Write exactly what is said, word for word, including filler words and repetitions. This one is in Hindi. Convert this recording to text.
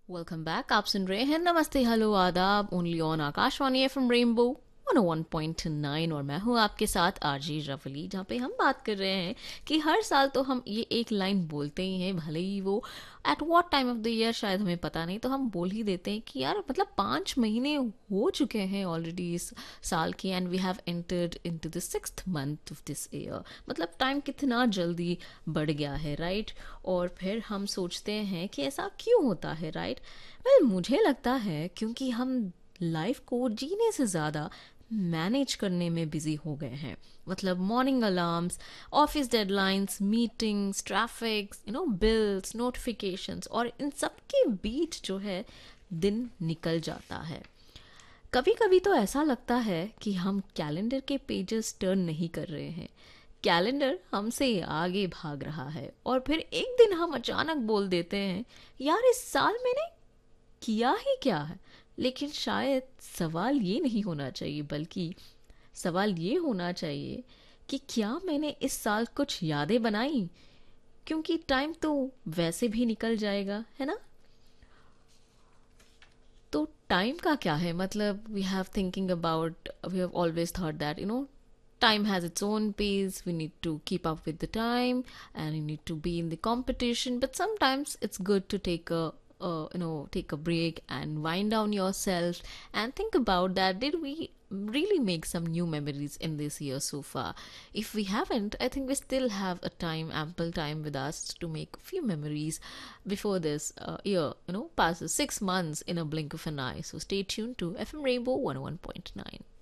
Welcome back. आप सुन रहे हैं नमस्ते हेलो आदाब only on Akashvani FM rainbow one O one point nine और मैं हूं आपके साथ आरजी रवली, जहां पे हम बात कर रहे हैं कि हर साल तो हम ये एक लाइन बोलते ही हैं, भले ही वो at what time of the year शायद हमें पता नहीं, तो हम बोल ही देते हैं कि यार मतलब पाँच महीने हो चुके हैं ऑलरेडी इस साल के, and we have entered into the sixth month of this year. मतलब टाइम कितना जल्दी बढ़ गया है, राइट। और फिर हम सोचते हैं कि ऐसा क्यों होता है, राइट। वेल मुझे लगता है क्योंकि हम लाइफ को जीने से ज़्यादा मैनेज करने में बिजी हो गए हैं। मतलब morning alarms, office deadlines, meetings, traffic, you know bills, notifications, और इन सब के बीच जो है दिन निकल जाता है। कभी कभी तो ऐसा लगता है कि हम कैलेंडर के पेजेस टर्न नहीं कर रहे हैं, कैलेंडर हमसे आगे भाग रहा है। और फिर एक दिन हम अचानक बोल देते हैं, यार इस साल मैंने किया ही क्या है। लेकिन शायद सवाल ये नहीं होना चाहिए, बल्कि सवाल ये होना चाहिए कि क्या मैंने इस साल कुछ यादें बनाई, क्योंकि टाइम तो वैसे भी निकल जाएगा, है ना। तो टाइम का क्या है, मतलब we have thinking about we have always thought that you know time has its own pace. We need to keep up with the time, and you need to be in the competition, but sometimes it's good to take a uh, you know take a break and wind down yourself and think about that, did we really make some new memories in this year so far? If we haven't, I think we still have a time ample time with us to make a few memories before this uh, year you know passes six months in a blink of an eye. So stay tuned to FM Rainbow one oh one point nine.